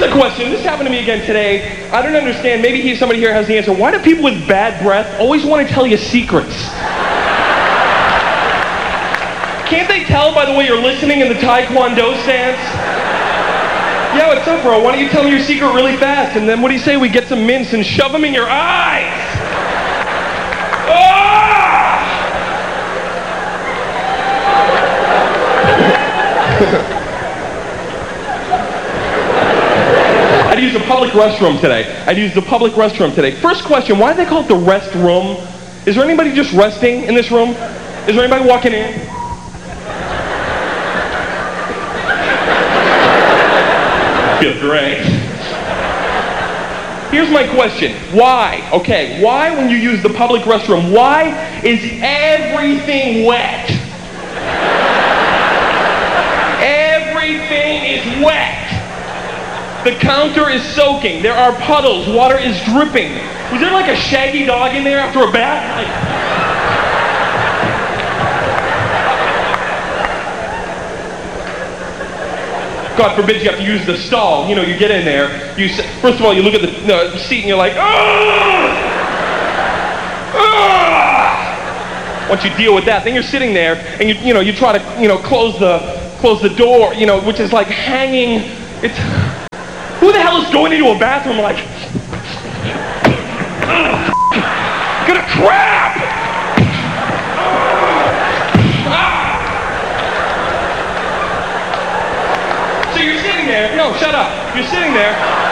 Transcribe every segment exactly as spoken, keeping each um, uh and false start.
a question. This happened to me again today. I don't understand. Maybe he, somebody here has the answer. Why do people with bad breath always want to tell you secrets? Can't they tell by the way you're listening in the Taekwondo stance? Yeah, what's up, bro? Why don't you tell me your secret really fast? And then what do you say? We get some mints and shove them in your eyes. Ah! I had to use a public restroom today. I had to use the public restroom today. First question, why do they call it the rest room? Is there anybody just resting in this room? Is there anybody walking in? Feels great. Here's my question. Why? Okay, why when you use the public restroom, why is everything wet? Everything is wet. The counter is soaking. There are puddles. Water is dripping. Was there like a shaggy dog in there after a bath? Like... God forbid you have to use the stall. You know, you get in there. You first of all, you look at the uh, seat and you're like, oh! Oh! Once you deal with that, then you're sitting there and you you know you try to you know close the close the door. You know, which is like hanging. It's who the hell is going into a bathroom like oh, gonna crap? No, shut up. You're sitting there.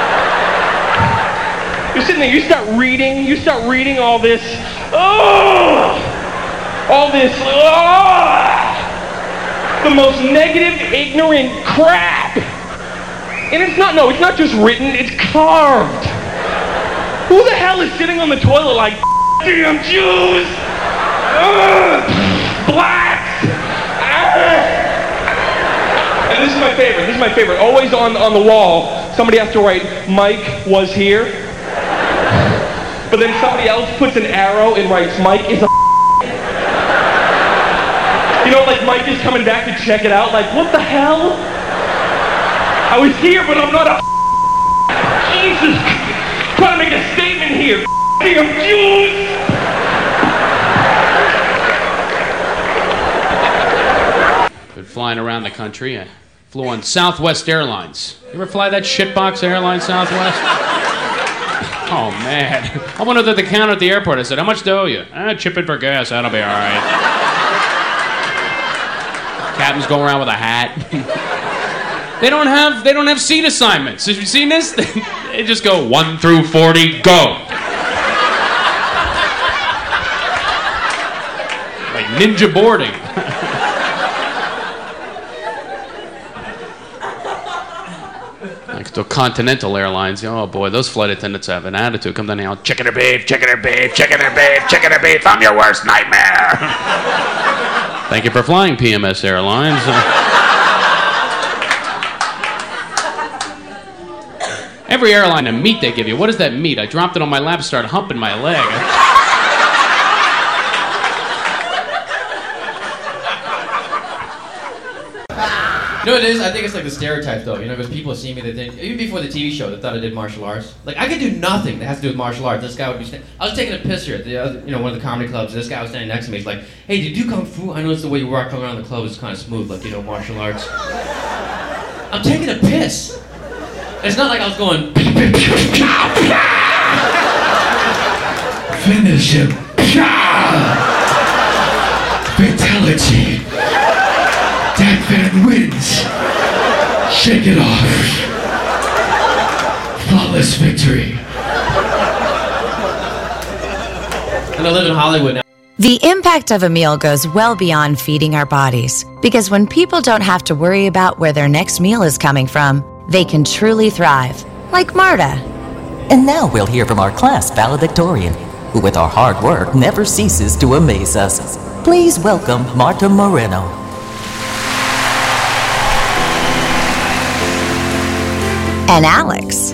You're sitting there. You start reading. You start reading all this. Oh! All this. Oh! The most negative, ignorant crap. And it's not, no, it's not just written. It's carved. Who the hell is sitting on the toilet like, damn Jews? Ugh! Blacks! Ah! And this is my favorite, this is my favorite. Always on, on the wall, somebody has to write, Mike was here. But then somebody else puts an arrow and writes, Mike is a You know, like Mike is coming back to check it out, like, what the hell? I was here, but I'm not a Jesus! I'm trying to make a statement here. Damn Jews! Been flying around the country. I flew on Southwest Airlines. You ever fly that shitbox airline, Southwest? Oh, man. I went up to the counter at the airport. I said, how much do I owe you? Ah, chip it for gas. That'll be all right. Captain's going around with a hat. They don't have they don't have seat assignments. Have you seen this? They just go one through forty, go. Like ninja boarding. Like the Continental Airlines, oh boy, those flight attendants have an attitude. Come down here, chicken or beef, chicken or beef, chicken or beef, chicken or beef, I'm your worst nightmare. Thank you for flying P M S Airlines. Every airline, the meat they give you, what is that meat? I dropped it on my lap, started humping my leg. You know what it is? I think it's like the stereotype, though. You know, because people see me, they think, even before the T V show, they thought I did martial arts. Like, I could do nothing that has to do with martial arts. This guy would be sta- I was taking a piss here at the other, you know, one of the comedy clubs. This guy was standing next to me. He's like, hey, did you do kung fu? I noticed the way you walk around the club is kind of smooth, like, you know, martial arts. I'm taking a piss. It's not like I was going, finish him. Fatality. Dan Van wins. Shake it off. Flawless victory. And I live in Hollywood now. The impact of a meal goes well beyond feeding our bodies, because when people don't have to worry about where their next meal is coming from, they can truly thrive, like Marta. And now we'll hear from our class valedictorian, who with our hard work never ceases to amaze us. Please welcome Marta Moreno. And Alex.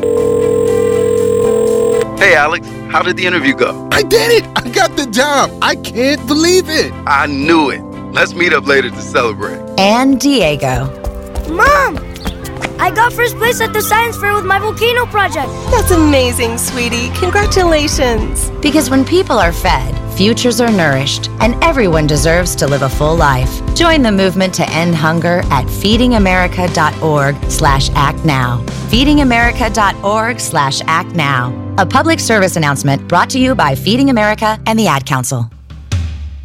Hey, Alex, how did the interview go? I did it! I got the job! I can't believe it! I knew it. Let's meet up later to celebrate. And Diego. Mom, I got first place at the science fair with my volcano project. That's amazing, sweetie. Congratulations. Because when people are fed, futures are nourished, and everyone deserves to live a full life. Join the movement to end hunger at feedingamerica.org slash act now. feedingamerica.org slash act now. A public service announcement brought to you by Feeding America and the Ad Council.